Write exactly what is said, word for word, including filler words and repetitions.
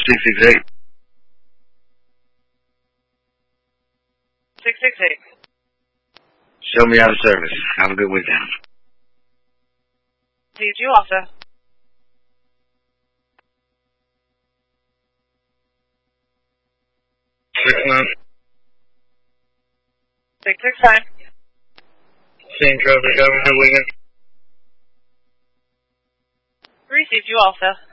six six eight. six six eight. Show me out of service. Have a good weekend. See you also. Six nine. six six nine. Same traffic. Have a good weekend. Received you also.